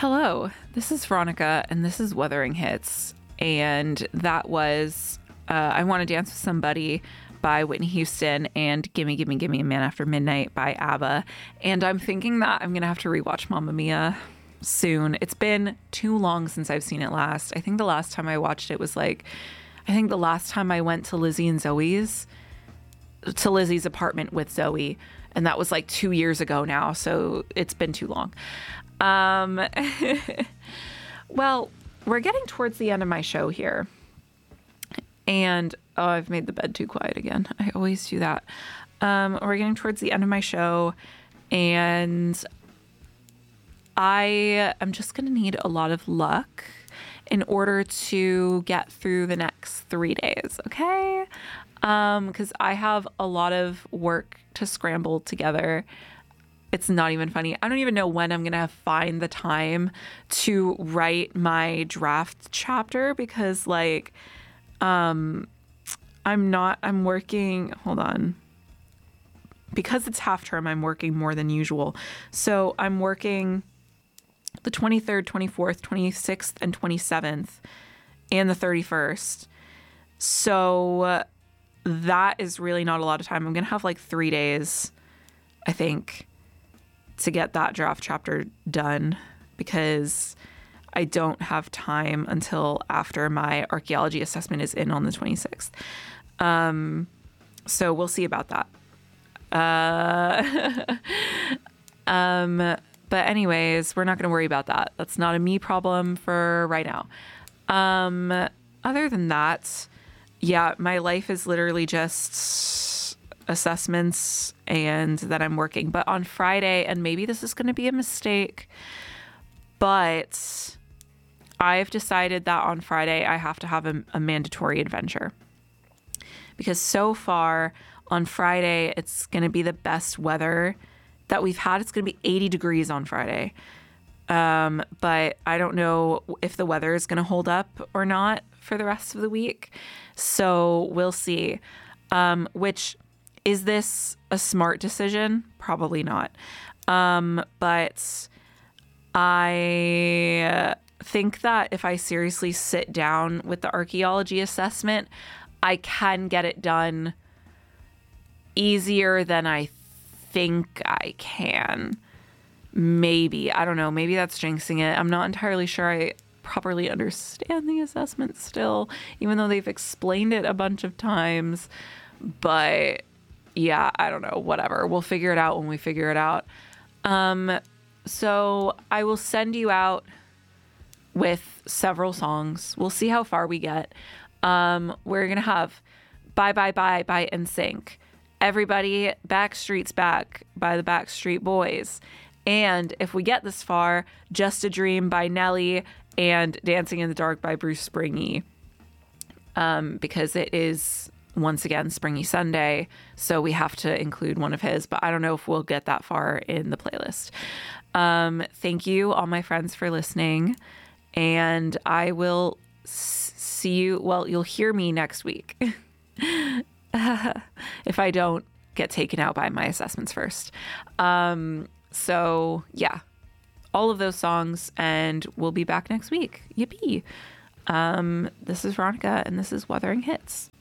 Hello, this is Veronica, and this is Wuthering Hits. And that was I Want to Dance with Somebody by Whitney Houston and Gimme, Gimme, Gimme a Man After Midnight by ABBA. And I'm thinking that I'm going to have to rewatch Mamma Mia soon. It's been too long since I've seen it last. I think the last time I watched it was I think the last time I went to Lizzie's apartment with Zoe. And that was 2 years ago now. So it's been too long. Well, we're getting towards the end of my show here. And, I've made the bed too quiet again. I always do that. We're getting towards the end of my show. And I am just going to need a lot of luck in order to get through the next 3 days. Okay? Because I have a lot of work to scramble together. It's not even funny. I don't even know when I'm going to find the time to write my draft chapter because I'm working, hold on. Because it's half term, I'm working more than usual. So I'm working the 23rd, 24th, 26th, and 27th, and the 31st. So that is really not a lot of time. I'm going to have 3 days, I think, to get that draft chapter done because I don't have time until after my archaeology assessment is in on the 26th. So we'll see about that. But anyways, we're not going to worry about that. That's not a me problem for right now. Other than that, yeah, my life is literally just assessments and that I'm working. But on Friday, and maybe this is going to be a mistake, but I've decided that on Friday I have to have a mandatory adventure. Because so far on Friday, it's going to be the best weather that we've had. It's going to be 80 degrees on Friday. But I don't know if the weather is going to hold up or not for the rest of the week. So we'll see. Which, is this a smart decision? Probably not. But I think that if I seriously sit down with the archaeology assessment, I can get it done easier than I think I can. Maybe. I don't know. Maybe that's jinxing it. I'm not entirely sure I properly understand the assessment still, even though they've explained it a bunch of times. But yeah, I don't know. Whatever. We'll figure it out when we figure it out. So I will send you out with several songs. We'll see how far we get. We're going to have Bye Bye Bye by NSYNC, Everybody Backstreet's Back by the Backstreet Boys, and if we get this far, Just a Dream by Nelly and Dancing in the Dark by Bruce Springy, because it is, once again, Springy Sunday, so we have to include one of his, but I don't know if we'll get that far in the playlist. Thank you, all my friends, for listening, and I will see you, well, you'll hear me next week. If I don't get taken out by my assessments first. So yeah, all of those songs, and we'll be back next week. Yippee. This is Veronica, and this is Wuthering Hits.